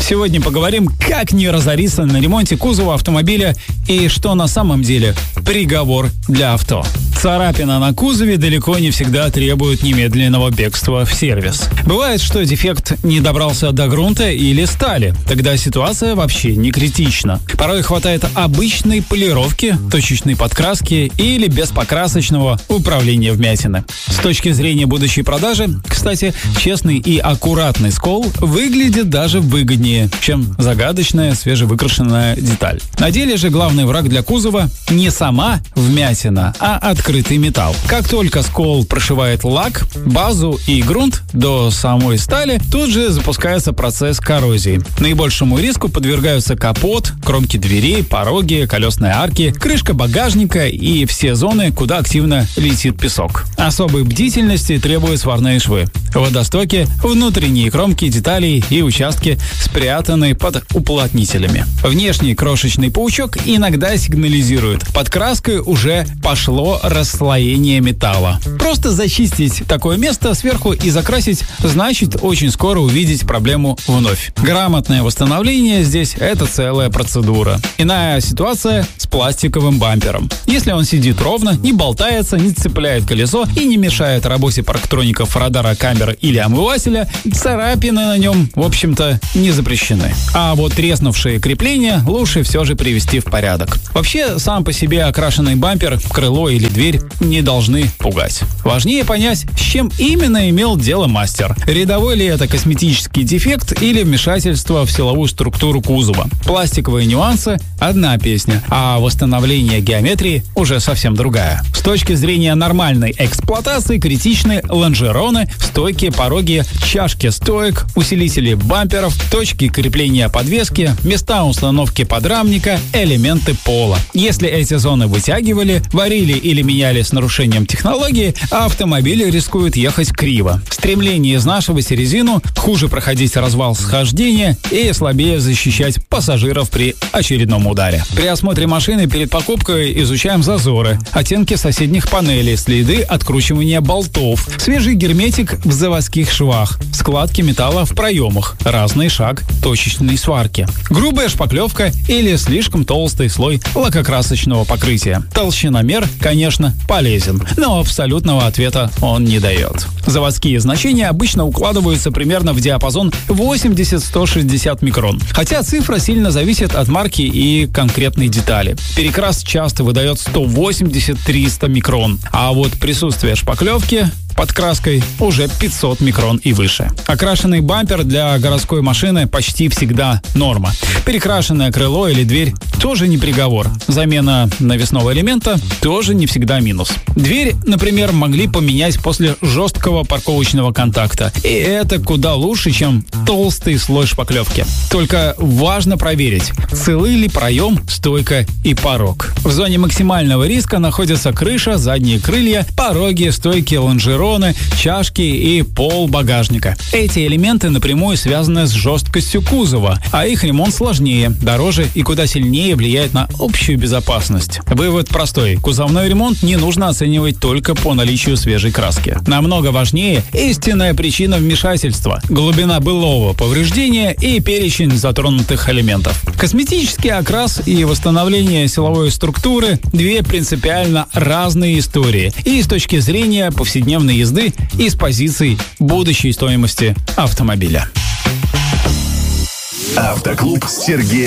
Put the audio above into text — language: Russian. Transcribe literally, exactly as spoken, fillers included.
Сегодня поговорим, как не разориться на ремонте кузова автомобиля и что на самом деле приговор для авто. Царапина на кузове далеко не всегда требует немедленного бегства в сервис. Бывает, что дефект не добрался до грунта или стали. Тогда ситуация вообще не критична. Порой хватает обычной полировки, точечной подкраски или беспокрасочного управления вмятины. С точки зрения будущей продажи, кстати, честный и аккуратный скол выглядит даже выгоднее, чем загадочная свежевыкрашенная деталь. На деле же главный враг для кузова не сама вмятина, а открытый металл. Как только скол прошивает лак, базу и грунт до самой стали, тут же запускается процесс коррозии. Наибольшему риску подвергаются капот, кромки дверей, пороги, колесные арки, крышка багажника и все зоны, куда активно летит песок. Особой бдительности требуют сварные швы, водостоки, внутренние кромки деталей и участки, спрятанные под уплотнителями. Внешний крошечный паучок иногда сигнализирует: под краской уже пошло расслоение металла. Просто зачистить такое место сверху и закрасить значит очень скоро увидеть проблему вновь. Грамотное восстановление здесь – это целая процедура. Иная ситуация с пластиковым бампером. Если он сидит ровно, не болтается, не цепляет колесо и не мешает работе парктроников, радара, камеры или омывателя, царапины на нем, в общем-то, не запрещены. А вот треснувшие крепления лучше все же привести в порядок. Вообще, сам по себе окрашенный бампер, крыло или дверь не должны пугать. Важнее понять, с чем именно имел дело мастер. Рядовой ли это косметический дефект или вмешательство в силовую структуру кузова. Пластиковые нюансы – одна песня, а восстановление геометрии уже совсем другая. С точки зрения нормальной эксплуатации критичны лонжероны, стойки, пороги, чашки стоек, усилители бамперов, точки крепления подвески, места установки подрамника, элементы пола. Если эти зоны вытягивали, варили или меняли с нарушением технологии, автомобиль рискует ехать криво. Стремление изнашивать резину, хуже проходить развал схождения и слабее защищать пассажиров при очередном ударе. При осмотре машины перед покупкой изучаем зазоры, оттенки соседних панелей, следы откручивания болтов, свежий герметик в заводских швах, складки металла в проемах, разный шаг точечной сварки, грубая шпаклевка или слишком толстый слой лакокрасочного покрытия. Толщиномер, конечно, полезен, но абсолютного ответа он не дает. Заводские значения обычно укладываются примерно в диапазон восемьдесят - сто шестьдесят микрон, хотя цифра сильно зависит от марки и конкретной детали. Перекрас часто выдает сто восемьдесят - триста микрон, а вот присутствие шпаклевки под краской уже пятьсот микрон и выше. Окрашенный бампер для городской машины почти всегда норма. Перекрашенное крыло или дверь тоже не приговор. Замена навесного элемента тоже не всегда минус. Дверь, например, могли поменять после жесткого парковочного контакта. И это куда лучше, чем толстый слой шпаклевки. Только важно проверить, целы ли проем, стойка и порог. В зоне максимального риска находятся крыша, задние крылья, пороги, стойки, лонжероны, чашки и пол багажника. Эти элементы напрямую связаны с жесткостью кузова, а их ремонт сложнее, дороже и куда сильнее влияет на общую безопасность. Вывод простой: кузовной ремонт не нужно оценивать только по наличию свежей краски. Намного важнее истинная причина вмешательства, глубина былого повреждения и перечень затронутых элементов. Косметический окрас и восстановление силовой структуры – две принципиально разные истории и с точки зрения повседневной езды, и с позиций будущей стоимости автомобиля. Автоклуб с Сергеем